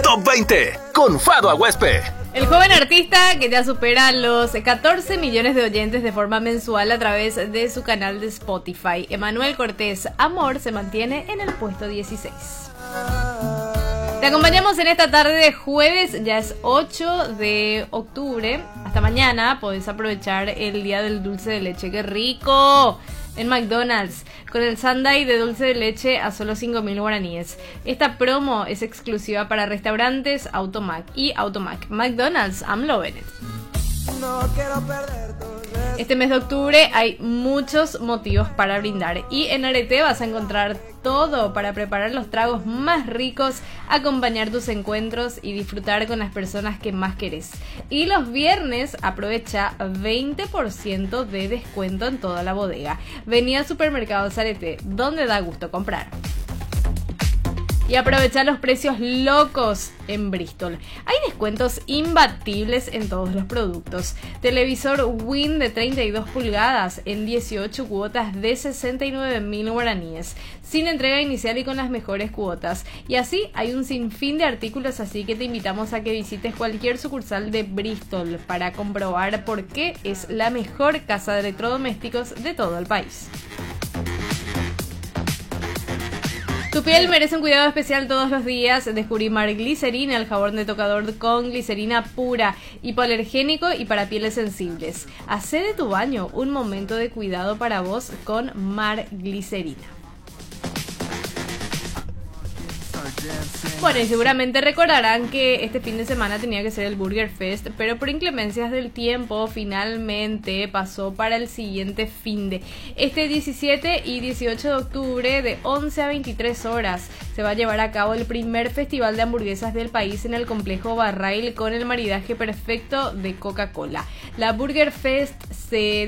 Top 20 con Fado Aguespe. El joven artista que ya supera los 14 millones de oyentes de forma mensual a través de su canal de Spotify, Emanuel Cortés, Amor, se mantiene en el puesto 16. Te acompañamos en esta tarde de jueves, ya es 8 de octubre. Hasta mañana podés aprovechar el día del dulce de leche. ¡Qué rico! En McDonald's, con el sundae de dulce de leche a solo 5.000 guaraníes. Esta promo es exclusiva para restaurantes Automac y Automac. McDonald's, I'm loving it. No quiero perder tu... Este mes de octubre hay muchos motivos para brindar y en Arete vas a encontrar todo para preparar los tragos más ricos, acompañar tus encuentros y disfrutar con las personas que más querés. Y los viernes aprovecha 20% de descuento en toda la bodega. Vení al Supermercados Arete, donde da gusto comprar. Y aprovecha los precios locos en Bristol. Hay descuentos imbatibles en todos los productos. Televisor Win de 32 pulgadas en 18 cuotas de 69.000 guaraníes. Sin entrega inicial y con las mejores cuotas. Y así hay un sinfín de artículos, así que te invitamos a que visites cualquier sucursal de Bristol para comprobar por qué es la mejor casa de electrodomésticos de todo el país. Tu piel merece un cuidado especial todos los días. Descubrí Mar Glicerina, el jabón de tocador con glicerina pura, hipoalergénico y para pieles sensibles. Hacé de tu baño un momento de cuidado para vos con Mar Glicerina. Bueno, y seguramente recordarán que este fin de semana tenía que ser el Burger Fest, pero por inclemencias del tiempo finalmente pasó para el siguiente finde. Este 17 y 18 de octubre de 11 a 23 horas se va a llevar a cabo el primer festival de hamburguesas del país en el complejo Barrail con el maridaje perfecto de Coca-Cola. La Burger Fest se